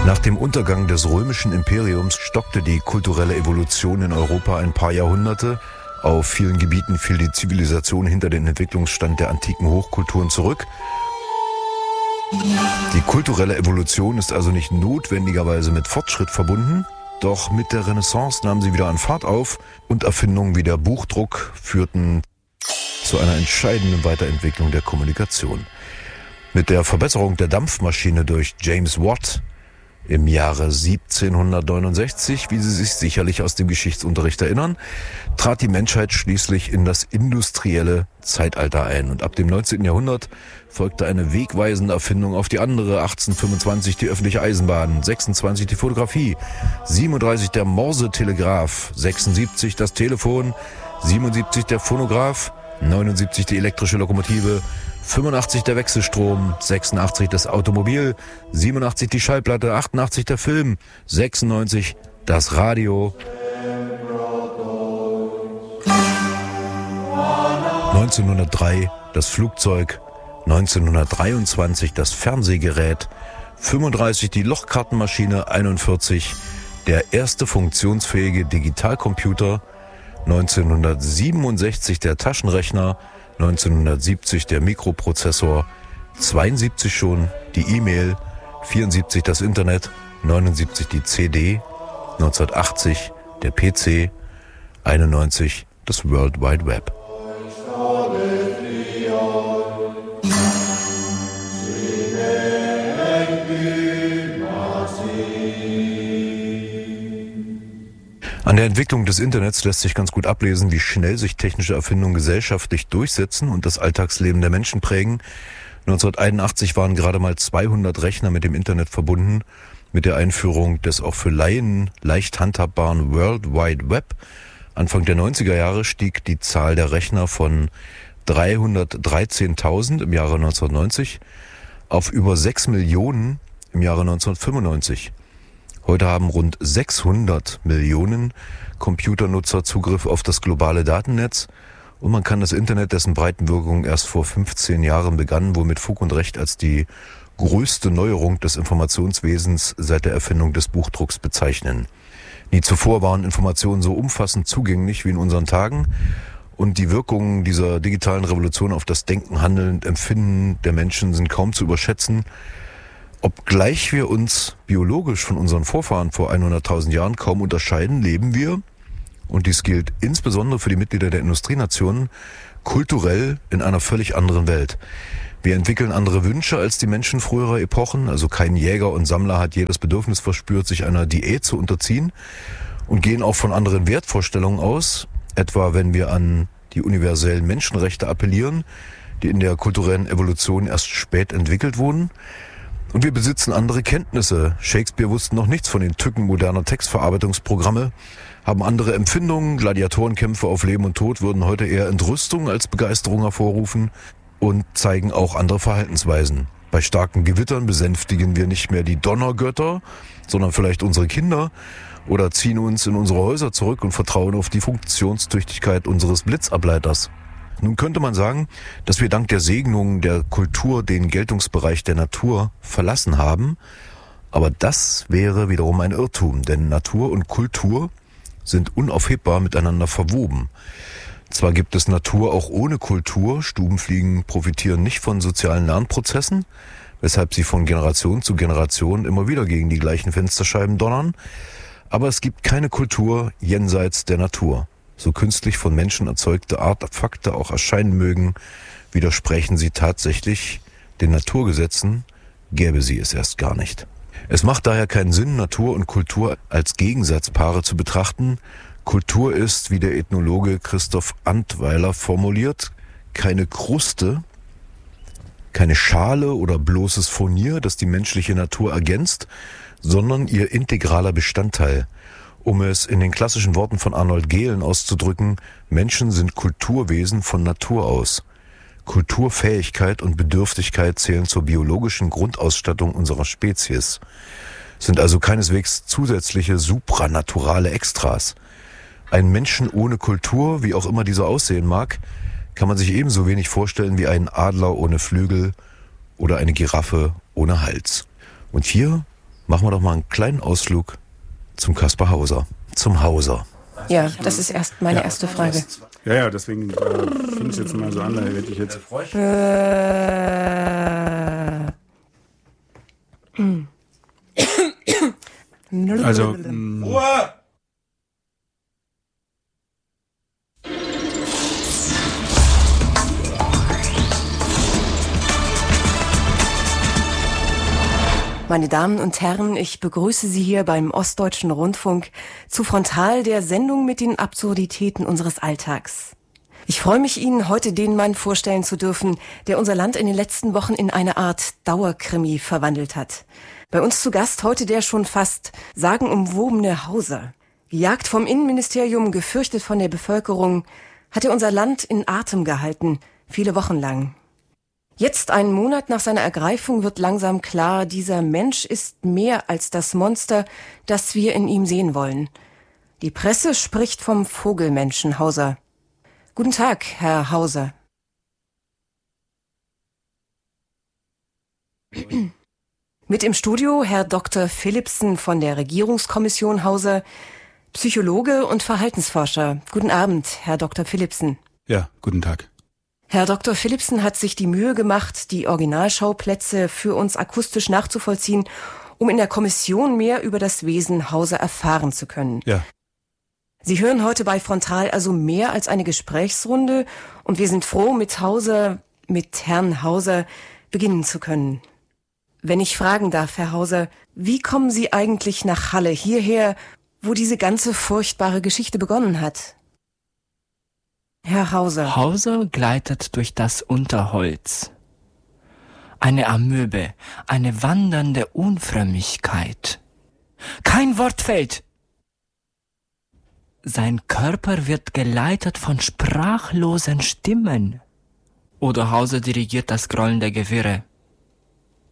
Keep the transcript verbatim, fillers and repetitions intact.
Nach dem Untergang des römischen Imperiums stockte die kulturelle Evolution in Europa ein paar Jahrhunderte. Auf vielen Gebieten fiel die Zivilisation hinter den Entwicklungsstand der antiken Hochkulturen zurück. Die kulturelle Evolution ist also nicht notwendigerweise mit Fortschritt verbunden, doch mit der Renaissance nahm sie wieder an Fahrt auf und Erfindungen wie der Buchdruck führten zu einer entscheidenden Weiterentwicklung der Kommunikation. Mit der Verbesserung der Dampfmaschine durch James Watt im Jahre siebzehnhundertneunundsechzig, wie Sie sich sicherlich aus dem Geschichtsunterricht erinnern, trat die Menschheit schließlich in das industrielle Zeitalter ein. Und ab dem neunzehnten Jahrhundert folgte eine wegweisende Erfindung auf die andere. achtzehnhundertfünfundzwanzig die öffentliche Eisenbahn, sechsundzwanzig die Fotografie, siebenunddreißig der Morse-Telegraph, sechsundsiebzig das Telefon, siebenundsiebzig der Phonograph, neunundsiebzig die elektrische Lokomotive, fünfundachtzig der Wechselstrom, sechsundachtzig das Automobil, siebenundachtzig die Schallplatte, achtundachtzig der Film, sechsundneunzig das Radio, neunzehnhundertdrei das Flugzeug, neunzehnhundertdreiundzwanzig das Fernsehgerät, fünfunddreißig die Lochkartenmaschine, einundvierzig der erste funktionsfähige Digitalcomputer, neunzehnhundertsiebenundsechzig der Taschenrechner, neunzehnhundertsiebzig der Mikroprozessor, zweiundsiebzig schon die E-Mail, vierundsiebzig das Internet, neunundsiebzig die C D, neunzehnhundertachtzig der P C, einundneunzig das World Wide Web. An der Entwicklung des Internets lässt sich ganz gut ablesen, wie schnell sich technische Erfindungen gesellschaftlich durchsetzen und das Alltagsleben der Menschen prägen. neunzehnhunderteinundachtzig waren gerade mal zweihundert Rechner mit dem Internet verbunden. Mit der Einführung des auch für Laien leicht handhabbaren World Wide Web Anfang der neunziger Jahre stieg die Zahl der Rechner von dreihundertdreizehntausend im Jahre neunzehnhundertneunzig auf über sechs Millionen im Jahre neunzehnhundertfünfundneunzig. Heute haben rund sechshundert Millionen Computernutzer Zugriff auf das globale Datennetz und man kann das Internet, dessen Breitenwirkung erst vor fünfzehn Jahren begann, wohl mit Fug und Recht als die größte Neuerung des Informationswesens seit der Erfindung des Buchdrucks bezeichnen. Nie zuvor waren Informationen so umfassend zugänglich wie in unseren Tagen und die Wirkungen dieser digitalen Revolution auf das Denken, Handeln und Empfinden der Menschen sind kaum zu überschätzen. Obgleich wir uns biologisch von unseren Vorfahren vor hunderttausend Jahren kaum unterscheiden, leben wir, und dies gilt insbesondere für die Mitglieder der Industrienationen, kulturell in einer völlig anderen Welt. Wir entwickeln andere Wünsche als die Menschen früherer Epochen, also kein Jäger und Sammler hat jedes Bedürfnis verspürt, sich einer Diät zu unterziehen, und gehen auch von anderen Wertvorstellungen aus, etwa wenn wir an die universellen Menschenrechte appellieren, die in der kulturellen Evolution erst spät entwickelt wurden. Und wir besitzen andere Kenntnisse. Shakespeare wusste noch nichts von den Tücken moderner Textverarbeitungsprogramme, haben andere Empfindungen. Gladiatorenkämpfe auf Leben und Tod würden heute eher Entrüstung als Begeisterung hervorrufen und zeigen auch andere Verhaltensweisen. Bei starken Gewittern besänftigen wir nicht mehr die Donnergötter, sondern vielleicht unsere Kinder oder ziehen uns in unsere Häuser zurück und vertrauen auf die Funktionstüchtigkeit unseres Blitzableiters. Nun könnte man sagen, dass wir dank der Segnung der Kultur den Geltungsbereich der Natur verlassen haben. Aber das wäre wiederum ein Irrtum, denn Natur und Kultur sind unaufhebbar miteinander verwoben. Zwar gibt es Natur auch ohne Kultur, Stubenfliegen profitieren nicht von sozialen Lernprozessen, weshalb sie von Generation zu Generation immer wieder gegen die gleichen Fensterscheiben donnern, aber es gibt keine Kultur jenseits der Natur. So künstlich von Menschen erzeugte Artefakte auch erscheinen mögen, widersprechen sie tatsächlich den Naturgesetzen, gäbe sie es erst gar nicht. Es macht daher keinen Sinn, Natur und Kultur als Gegensatzpaare zu betrachten. Kultur ist, wie der Ethnologe Christoph Antweiler formuliert, keine Kruste, keine Schale oder bloßes Furnier, das die menschliche Natur ergänzt, sondern ihr integraler Bestandteil. Um es in den klassischen Worten von Arnold Gehlen auszudrücken, Menschen sind Kulturwesen von Natur aus. Kulturfähigkeit und Bedürftigkeit zählen zur biologischen Grundausstattung unserer Spezies, sind also keineswegs zusätzliche supranaturale Extras. Einen Menschen ohne Kultur, wie auch immer dieser aussehen mag, kann man sich ebenso wenig vorstellen wie einen Adler ohne Flügel oder eine Giraffe ohne Hals. Und hier machen wir doch mal einen kleinen Ausflug zum Kaspar Hauser, zum Hauser. Ja, das ist erst meine ja. erste Frage. Ja, ja, deswegen äh, finde ich jetzt mal so an, da hätte ich jetzt... Äh. Also... Mh. Meine Damen und Herren, ich begrüße Sie hier beim Ostdeutschen Rundfunk zu Frontal, der Sendung mit den Absurditäten unseres Alltags. Ich freue mich, Ihnen heute den Mann vorstellen zu dürfen, der unser Land in den letzten Wochen in eine Art Dauerkrimi verwandelt hat. Bei uns zu Gast heute der schon fast sagenumwobene Hauser. Gejagt vom Innenministerium, gefürchtet von der Bevölkerung, hat er unser Land in Atem gehalten, viele Wochen lang. Jetzt, einen Monat nach seiner Ergreifung, wird langsam klar, dieser Mensch ist mehr als das Monster, das wir in ihm sehen wollen. Die Presse spricht vom Vogelmenschen Hauser. Guten Tag, Herr Hauser. Mit im Studio Herr Doktor Philipsen von der Regierungskommission Hauser, Psychologe und Verhaltensforscher. Guten Abend, Herr Doktor Philipsen. Ja, guten Tag. Herr Doktor Philipsen hat sich die Mühe gemacht, die Originalschauplätze für uns akustisch nachzuvollziehen, um in der Kommission mehr über das Wesen Hauser erfahren zu können. Ja. Sie hören heute bei Frontal also mehr als eine Gesprächsrunde und wir sind froh, mit Hauser, mit Herrn Hauser beginnen zu können. Wenn ich fragen darf, Herr Hauser, wie kommen Sie eigentlich nach Halle hierher, wo diese ganze furchtbare Geschichte begonnen hat? Herr Hauser. Hauser gleitet durch das Unterholz. Eine Amöbe, eine wandernde Unfrömmigkeit. Kein Wort fällt. Sein Körper wird geleitet von sprachlosen Stimmen. Oder Hauser dirigiert das Grollen der Gewirre.